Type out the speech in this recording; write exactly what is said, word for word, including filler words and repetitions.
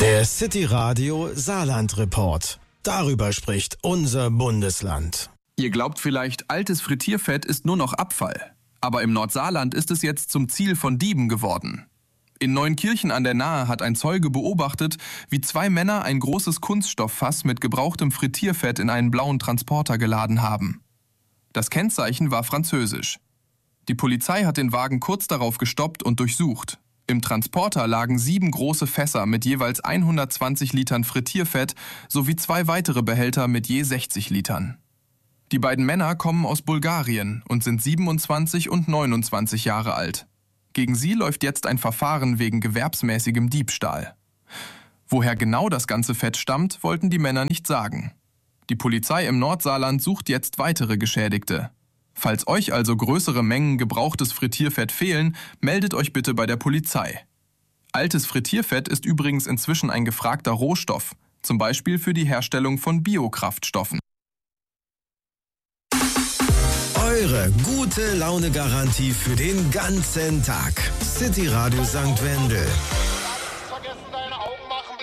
Der City Radio Saarland Report. Darüber spricht unser Bundesland. Ihr glaubt vielleicht, altes Frittierfett ist nur noch Abfall. Aber im Nordsaarland ist es jetzt zum Ziel von Dieben geworden. In Neunkirchen an der Nahe hat ein Zeuge beobachtet, wie zwei Männer ein großes Kunststofffass mit gebrauchtem Frittierfett in einen blauen Transporter geladen haben. Das Kennzeichen war französisch. Die Polizei hat den Wagen kurz darauf gestoppt und durchsucht. Im Transporter lagen sieben große Fässer mit jeweils hundertzwanzig Litern Frittierfett sowie zwei weitere Behälter mit je sechzig Litern. Die beiden Männer kommen aus Bulgarien und sind siebenundzwanzig und neunundzwanzig Jahre alt. Gegen sie läuft jetzt ein Verfahren wegen gewerbsmäßigem Diebstahl. Woher genau das ganze Fett stammt, wollten die Männer nicht sagen. Die Polizei im Nordsaarland sucht jetzt weitere Geschädigte. Falls euch also größere Mengen gebrauchtes Frittierfett fehlen, meldet euch bitte bei der Polizei. Altes Frittierfett ist übrigens inzwischen ein gefragter Rohstoff, zum Beispiel für die Herstellung von Biokraftstoffen. Eure gute Laune-Garantie für den ganzen Tag. City Radio Sankt Wendel.